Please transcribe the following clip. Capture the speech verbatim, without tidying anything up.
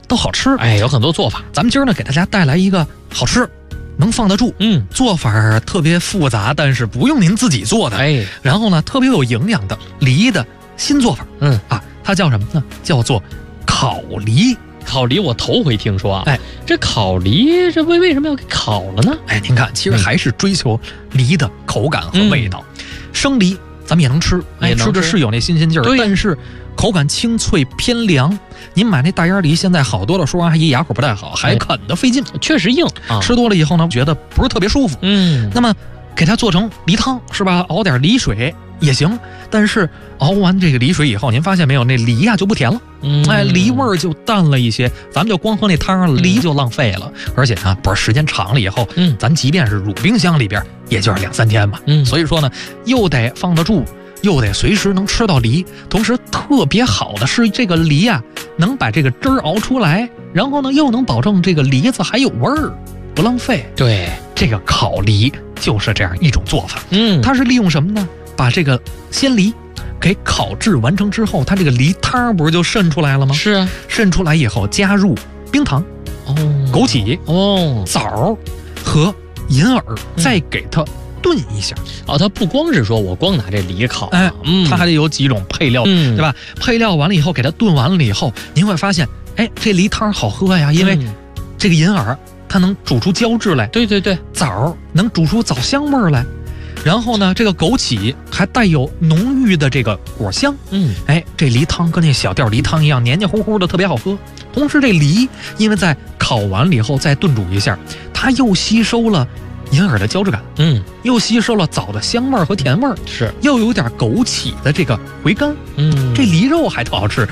都好吃。 哎，有很多做法。 咱们今儿呢，给大家带来一个好吃，能放得住， 嗯， 做法特别复杂，但是不用您自己做的。 哎， 然后呢，特别有营养的梨的新做法。 嗯啊，它叫什么呢？叫做烤梨。 烤梨我头回听说啊， 哎， 这烤梨这为为什么要给烤了呢？ 哎，您看，其实还是追求梨的口感和味道。嗯、生梨咱们也能吃，哎，吃着是有那新鲜劲儿，但是口感清脆偏凉。您买那大烟梨，现在好多的说阿姨牙口不太好，还啃得费劲， 哎、确实硬、啊， 吃多了以后呢，觉得不是特别舒服。 嗯， 那么给它做成梨汤是吧？熬点梨水也行，但是熬完这个梨水以后，您发现没有，那梨呀、啊、就不甜了， 嗯， 哎，梨味儿就淡了一些，咱们就光喝那汤，梨就浪费了。而且呢，不是时间长了以后，嗯，咱即便是乳冰箱里边，也就是两三天吧， 嗯， 所以说呢，又得放得住，又得随时能吃到梨。同时特别好的是，这个梨啊，能把这个汁儿熬出来，然后呢，又能保证这个梨子还有味儿，不浪费。 对， 这个烤梨就是这样一种做法。 嗯， 它是利用什么呢？把这个鲜梨给烤制完成之后，它这个梨汤不是就渗出来了吗？ 是啊， 渗出来以后加入冰糖、 哦、 枸杞、 哦、 枣和银耳，再给它炖一下。 哦，它不光是说我光拿这梨烤， 哎，嗯，它还得有几种配料， 嗯、 对吧？配料完了以后，给它炖完了以后，您会发现，哎，这梨汤好喝呀，因为这个银耳它能煮出胶质来， 对对对， 枣能煮出枣香味儿来。然后呢，这个枸杞还带有浓郁的这个果香， 嗯， 哎，这梨汤跟那小吊梨汤一样，黏黏糊糊的，特别好喝。同时，这梨因为在烤完了以后再炖煮一下，它又吸收了银耳的胶质感， 嗯， 又吸收了枣的香味儿和甜味儿， 是， 又有点枸杞的这个回甘， 嗯， 这梨肉还特好吃。